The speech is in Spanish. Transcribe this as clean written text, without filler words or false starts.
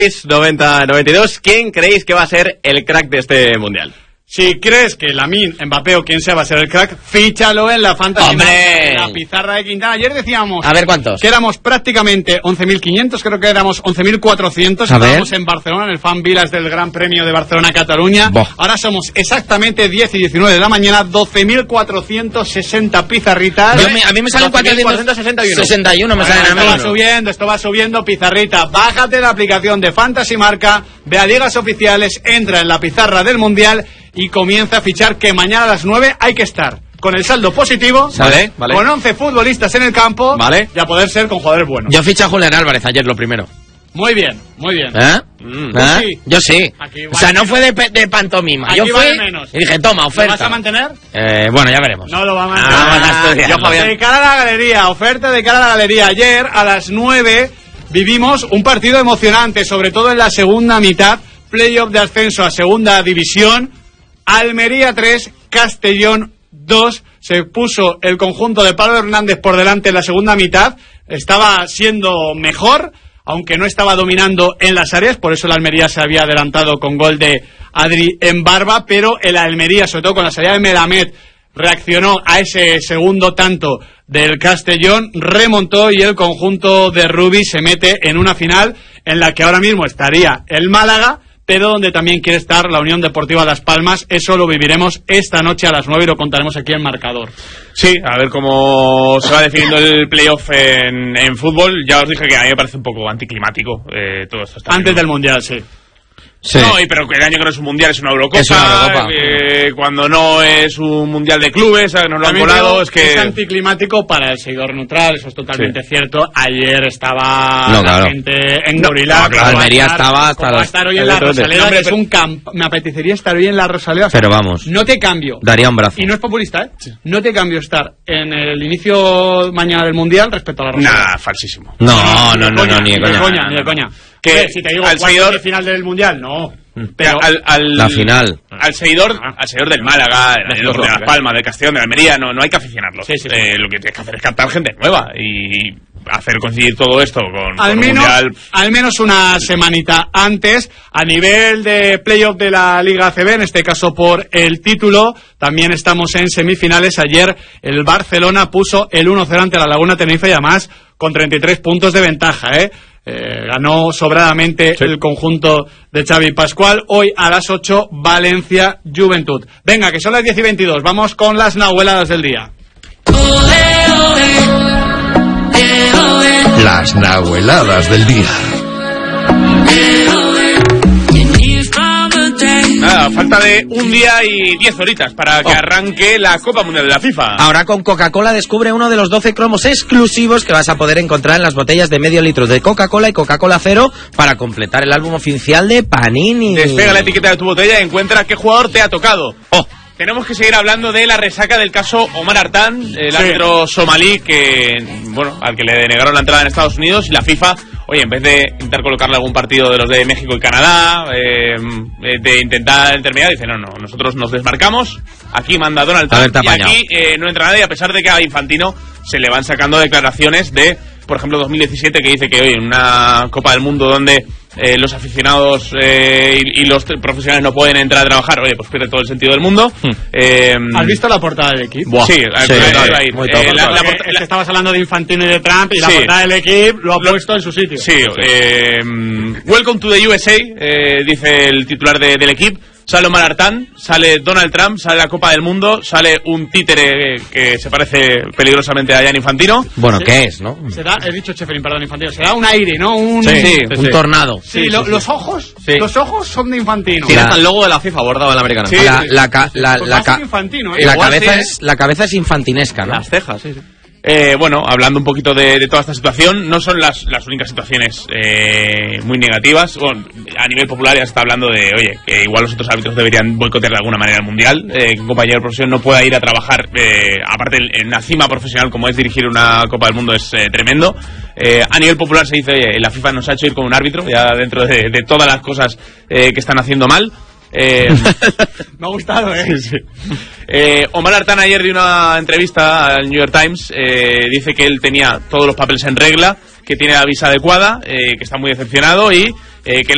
90-92. ¿Quién creéis que va a ser el crack de este mundial? Si crees que Lamine, Mbappé o quien sea va a ser el crack, fíchalo en la Fantasy. ¡Hombre! La pizarra de Quintana. Ayer decíamos... A ver, ¿cuántos? Que éramos prácticamente 11.500, creo que éramos 11.400. Estábamos en Barcelona, en el Fan Village del Gran Premio de Barcelona-Cataluña. Ahora somos exactamente 10 y 19 de la mañana, 12.460 pizarritas. A mí me salen 461 me salen a mí. Esto va subiendo, pizarrita. Bájate la aplicación de Fantasy Marca, ve a ligas oficiales, entra en la pizarra del Mundial y comienza a fichar, que mañana a las 9 hay que estar con el saldo positivo, vale. con 11 futbolistas en el campo, vale, y a poder ser con jugadores buenos. Yo fiché a Julián Álvarez ayer, lo primero. Muy bien. Sí. Yo sí. Aquí, o sea, no fue de pantomima. Aquí Yo fui vale menos. y dije, toma, oferta. ¿Lo vas a mantener? Bueno, ya veremos. No lo va a mantener. Yo, Fabián. De cara a la galería, oferta de cara a la galería. Ayer a las 9 vivimos un partido emocionante, sobre todo en la segunda mitad, playoff de ascenso a segunda división. Almería 3, Castellón 2, se puso el conjunto de Pablo Hernández por delante en la segunda mitad, estaba siendo mejor, aunque no estaba dominando en las áreas, por eso el Almería se había adelantado con gol de Adri en Barba, pero el Almería, sobre todo con la salida de Melamed, reaccionó a ese segundo tanto del Castellón, remontó y el conjunto de Rubi se mete en una final en la que ahora mismo estaría el Málaga, pero donde también quiere estar la Unión Deportiva Las Palmas. Eso lo viviremos esta noche a las 9 y lo contaremos aquí en Marcador. Sí, a ver cómo se va definiendo el playoff en fútbol. Ya os dije que a mí me parece un poco anticlimático todo esto. Antes del Mundial, sí. Sí. No, pero que el año que no es un mundial es una Eurocopa. Es una Eurocopa. Cuando no es un mundial de clubes, nos lo han colado. Es que es anticlimático para el seguidor neutral, eso es totalmente cierto. Ayer estaba la gente engorilada. Almería estaba hasta las... estar hoy en la Rosaleda, que es un campo. Me apetecería estar hoy en la Rosaleda. Pero vamos. No te cambio. Daría un brazo. Y no es populista, ¿eh? Sí. No te cambio estar en el inicio mañana del mundial respecto a la Rosaleda. Nah, falsísimo. No, ni de coña. Que si te digo al cuál seguidor es el final del mundial, no. Pero la final. Al seguidor del Málaga, de Las Palmas, de Castellón, de Almería, no hay que aficionarlos. Sí. Lo que tienes que hacer es captar gente nueva y hacer coincidir todo esto con al el mundial. Al menos una semanita antes, a nivel de playoff de la Liga ACB, en este caso por el título, también estamos en semifinales. Ayer el Barcelona puso el 1-0 ante la Laguna Tenerife y además con 33 puntos de ventaja, ganó sobradamente el conjunto de Xavi Pascual. Hoy a las 8, Valencia Juventud. Venga, que son las 10 y 22. Vamos con las nahueladas del día. Las nahueladas del día. Nada, falta de un día y 10 horitas para que arranque la Copa Mundial de la FIFA. Ahora con Coca-Cola descubre uno de los 12 cromos exclusivos que vas a poder encontrar en las botellas de medio litro de Coca-Cola y Coca-Cola Cero para completar el álbum oficial de Panini. Despega la etiqueta de tu botella y encuentra qué jugador te ha tocado. Tenemos que seguir hablando de la resaca del caso Omar Artan, el árbitro somalí al que le denegaron la entrada en Estados Unidos, y la FIFA, oye, en vez de intentar colocarle algún partido de los de México y Canadá, de intentar intermediar, dice, no, nosotros nos desmarcamos, aquí manda Donald Trump y aquí no entra nadie, a pesar de que a Infantino se le van sacando declaraciones de, por ejemplo, 2017, que dice que hoy en una Copa del Mundo donde los aficionados y los profesionales no pueden entrar a trabajar, oye, pues pierde todo el sentido del mundo. ¿Has visto la portada del equipo? Sí, estabas hablando de Infantino y de Trump, y la portada del equipo lo ha puesto en su sitio. Sí, Welcome to the USA, dice el titular del equipo. Sale Omar Artan, sale Donald Trump, sale la Copa del Mundo, sale un títere que se parece peligrosamente a Gianni Infantino. Bueno, ¿qué es, no? He dicho Cheferín, perdón, Infantino. Se da un aire, ¿no? Un tornado. Sí, los ojos son de Infantino. Tiene hasta el logo de la FIFA bordado en la americana. Sí, la cabeza es infantinesca, ¿no? Las cejas, sí. Hablando un poquito de toda esta situación, no son las únicas situaciones muy negativas. Bueno, a nivel popular ya se está hablando de, oye, que igual los otros árbitros deberían boicotear de alguna manera el Mundial, que un compañero de profesión no pueda ir a trabajar, aparte en una cima profesional como es dirigir una Copa del Mundo es tremendo. A nivel popular se dice, oye, la FIFA nos ha hecho ir con un árbitro, ya dentro de todas las cosas que están haciendo mal. Me ha gustado, Sí. Omar Artan ayer dio una entrevista al New York Times, dice que él tenía todos los papeles en regla, que tiene la visa adecuada, que está muy decepcionado y que